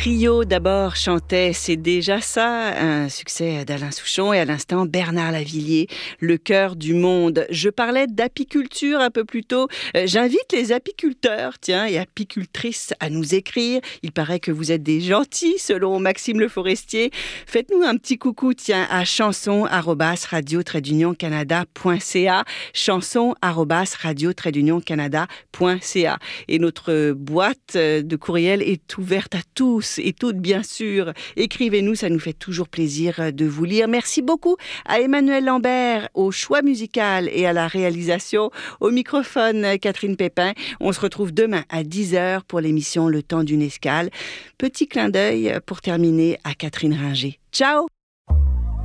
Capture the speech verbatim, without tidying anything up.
Rio d'abord chantait C'est déjà ça, un succès d'Alain Souchon, et à l'instant Bernard Lavilliers, Le cœur du monde. Je parlais d'apiculture un peu plus tôt. Euh, j'invite les apiculteurs, tiens, et apicultrices à nous écrire. Il paraît que vous êtes des gentils, selon Maxime Le Forestier. Faites-nous un petit coucou, tiens, à chanson arobase radio trait d'union canada point c a, chanson arobase radio trait d'union canada point c a. Et notre boîte de courriel est ouverte à tous et toutes, bien sûr. Écrivez-nous, ça nous fait toujours plaisir de vous lire. Merci beaucoup à Emmanuel Lambert, au choix musical et à la réalisation. Au microphone, Catherine Pépin. On se retrouve demain à dix heures pour l'émission Le temps d'une escale. Petit clin d'œil pour terminer à Catherine Ringer. Ciao!